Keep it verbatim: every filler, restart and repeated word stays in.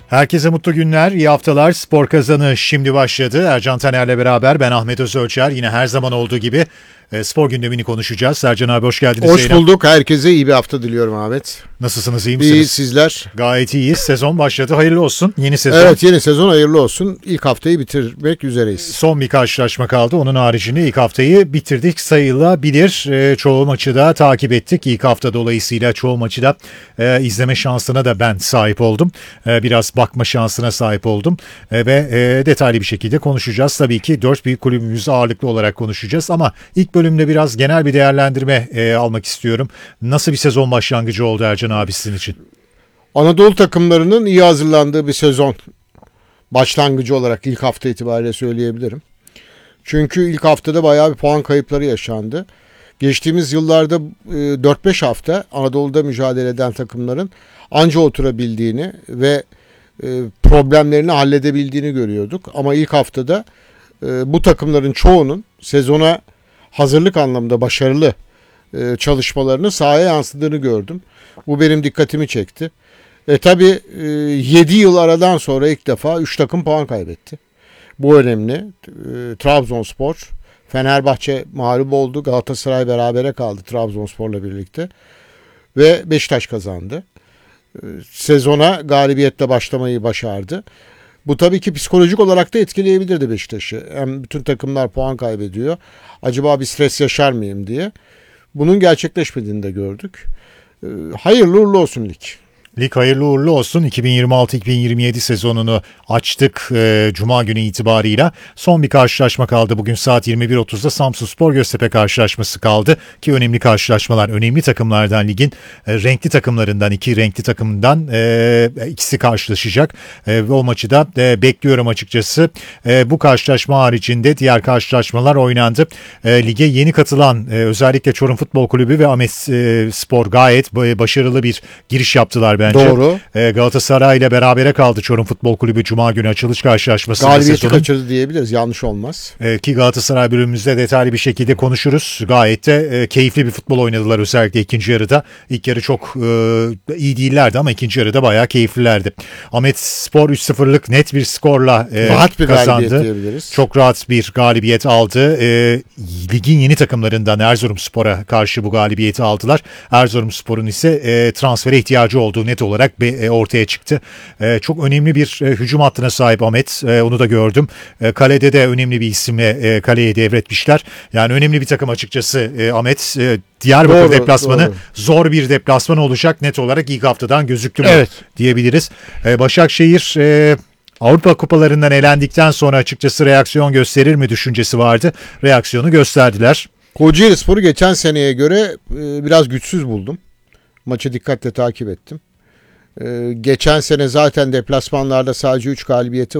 Herkese mutlu günler, iyi haftalar. Spor Kazanı şimdi başladı. Ercan Taner'le beraber ben Ahmet Özölçer. Yine her zaman olduğu gibi e, spor gündemini konuşacağız. Sercan abi hoş geldiniz. Hoş Zeynep. bulduk. Herkese iyi bir hafta diliyorum Ahmet. Nasılsınız, iyi misiniz? İyi, sizler? Gayet iyiyiz. Sezon başladı. Hayırlı olsun. Yeni sezon. Evet, yeni sezon hayırlı olsun. İlk haftayı bitirmek üzereyiz. Son bir karşılaşma kaldı. Onun haricinde ilk haftayı bitirdik sayılabilir. E, çoğu maçı da takip ettik. İlk hafta dolayısıyla çoğu maçı da e, izleme şansına da ben sahip oldum. E, biraz bakma şansına sahip oldum. E, ve e, detaylı bir şekilde konuşacağız. Tabii ki dört büyük kulübümüzü ağırlıklı olarak konuşacağız. Ama ilk bölümde biraz genel bir değerlendirme e, almak istiyorum. Nasıl bir sezon başlangıcı oldu Ercan abi sizin için? Anadolu takımlarının iyi hazırlandığı bir sezon başlangıcı olarak ilk hafta itibariyle söyleyebilirim. Çünkü ilk haftada bayağı bir puan kayıpları yaşandı. Geçtiğimiz yıllarda dört beş hafta Anadolu'da mücadele eden takımların anca oturabildiğini ve problemlerini halledebildiğini görüyorduk. Ama ilk haftada bu takımların çoğunun sezona hazırlık anlamında başarılı çalışmalarını sahaya yansıdığını gördüm. Bu benim dikkatimi çekti. E tabi yedi yıl aradan sonra ilk defa üç takım puan kaybetti. Bu önemli. E, Trabzonspor, Fenerbahçe mağlup oldu. Galatasaray berabere kaldı Trabzonspor'la birlikte. Ve Beşiktaş kazandı. E, sezona galibiyetle başlamayı başardı. Bu tabii ki psikolojik olarak da etkileyebilirdi Beşiktaş'ı. Hem bütün takımlar puan kaybediyor. Acaba bir stres yaşar mıyım diye. Bunun gerçekleşmediğini de gördük. E, hayırlı uğurlu olsun lig. Lig hayırlı uğurlu olsun. iki bin yirmi altı iki bin yirmi yedi sezonunu açtık e, Cuma günü itibarıyla. Son bir karşılaşma kaldı. Bugün saat yirmi bir otuzda Samsunspor Göztepe karşılaşması kaldı. Ki önemli karşılaşmalar. Önemli takımlardan ligin e, renkli takımlarından iki renkli takımdan e, ikisi karşılaşacak. E, ve o maçı da e, bekliyorum açıkçası. E, bu karşılaşma haricinde diğer karşılaşmalar oynandı. E, lige yeni katılan e, özellikle Çorum Futbol Kulübü ve Ahmet e, Spor gayet başarılı bir giriş yaptılar bence. Doğru. Ee, Galatasaray ile berabere kaldı Çorum Futbol Kulübü Cuma günü açılış karşılaşmasında. Galibiyeti sezonun. kaçırdı diyebiliriz. Yanlış olmaz. Ee, ki Galatasaray bölümümüzde detaylı bir şekilde konuşuruz. Gayet de e, keyifli bir futbol oynadılar özellikle ikinci yarıda. İlk yarı çok e, iyi değillerdi ama ikinci yarıda bayağı keyiflilerdi. Ahmet Spor üç sıfırlık net bir skorla e, rahat bir kazandı. galibiyet diyebiliriz. Çok rahat bir galibiyet aldı. E, ligin yeni takımlarından Erzurumspor'a karşı bu galibiyeti aldılar. Erzurumspor'un ise e, transfere ihtiyacı olduğu net olarak ortaya çıktı. Ee, çok önemli bir e, hücum hattına sahip Ahmet. E, onu da gördüm. E, kalede de önemli bir isimle e, kaleye devretmişler. Yani önemli bir takım açıkçası e, Ahmet. E, Diyarbakır doğru, deplasmanı doğru. zor bir deplasman olacak. Net olarak ilk haftadan gözüktü mü evet. diyebiliriz. E, Başakşehir e, Avrupa kupalarından elendikten sonra açıkçası reaksiyon gösterir mi düşüncesi vardı. Reaksiyonu gösterdiler. Kocaelispor'u geçen seneye göre e, biraz güçsüz buldum. Maçı dikkatle takip ettim. Ee, geçen sene zaten deplasmanlarda sadece üç galibiyeti